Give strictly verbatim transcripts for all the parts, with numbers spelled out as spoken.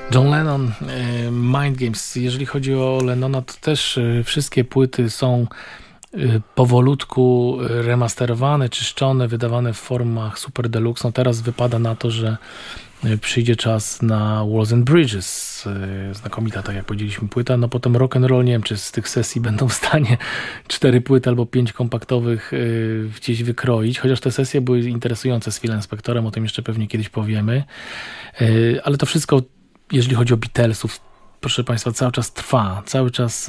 John Lennon, Mind Games. Jeżeli chodzi o Lennona, to też wszystkie płyty są powolutku remasterowane, czyszczone, wydawane w formach super deluxe. No teraz wypada na to, że przyjdzie czas na Walls and Bridges. Znakomita, tak jak powiedzieliśmy, płyta. No potem rock and roll, nie wiem, czy z tych sesji będą w stanie cztery płyty albo pięć kompaktowych gdzieś wykroić. Chociaż te sesje były interesujące z Philem Spectorem, o tym jeszcze pewnie kiedyś powiemy. Ale to wszystko, jeżeli chodzi o Beatlesów, proszę Państwa, cały czas trwa, cały czas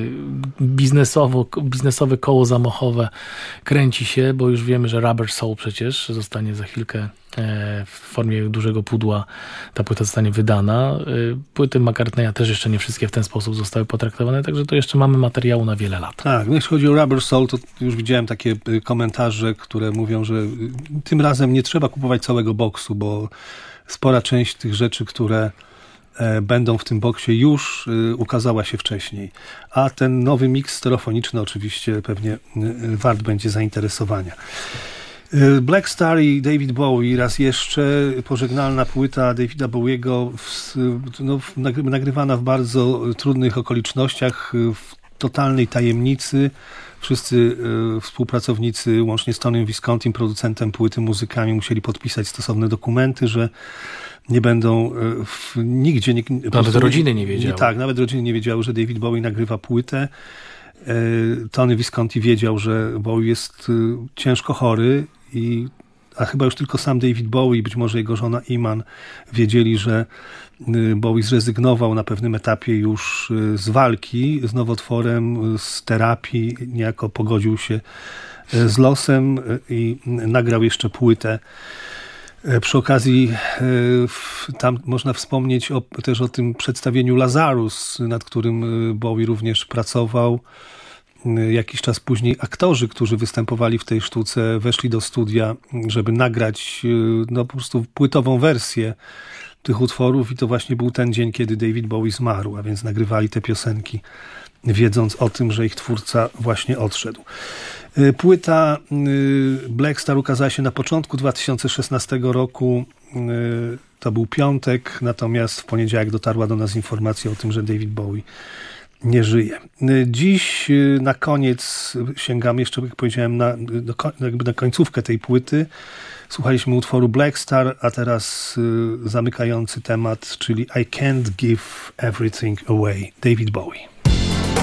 biznesowo, biznesowe koło zamochowe kręci się, bo już wiemy, że Rubber Soul przecież zostanie za chwilkę w formie dużego pudła, ta płyta zostanie wydana. Płyty McCartneya też jeszcze nie wszystkie w ten sposób zostały potraktowane, także to jeszcze mamy materiału na wiele lat. Tak, no jeśli chodzi o Rubber Soul, to już widziałem takie komentarze, które mówią, że tym razem nie trzeba kupować całego boksu, bo spora część tych rzeczy, które będą w tym boksie, już ukazała się wcześniej. A ten nowy miks stereofoniczny oczywiście pewnie wart będzie zainteresowania. Black Star i David Bowie, raz jeszcze pożegnalna płyta Davida Bowiego, w, no, nagrywana w bardzo trudnych okolicznościach, w totalnej tajemnicy. Wszyscy y, współpracownicy, łącznie z Tonym Viscontim, producentem płyty, muzykami, musieli podpisać stosowne dokumenty, że nie będą y, w, nigdzie... Nie, nawet rodziny nie wiedziały. Nie, tak, nawet rodziny nie wiedziały, że David Bowie nagrywa płytę. Y, Tony Visconti wiedział, że Bowie jest y, ciężko chory, i, a chyba już tylko sam David Bowie i być może jego żona Iman wiedzieli, że Bowie zrezygnował na pewnym etapie już z walki z nowotworem, z terapii, niejako pogodził się z losem i nagrał jeszcze płytę. Przy okazji tam można wspomnieć o, też o tym przedstawieniu Lazarus, nad którym Bowie również pracował. Jakiś czas później aktorzy, którzy występowali w tej sztuce, weszli do studia, żeby nagrać no, po prostu płytową wersję tych utworów i to właśnie był ten dzień, kiedy David Bowie zmarł, a więc nagrywali te piosenki, wiedząc o tym, że ich twórca właśnie odszedł. Płyta Black Star ukazała się na początku dwa tysiące szesnastego roku. To był piątek, natomiast w poniedziałek dotarła do nas informacja o tym, że David Bowie nie żyje. Dziś na koniec sięgamy jeszcze, jak powiedziałem, na, jakby na końcówkę tej płyty. Słuchaliśmy utworu Black Star, a teraz y, zamykający temat, czyli I Can't Give Everything Away, David Bowie.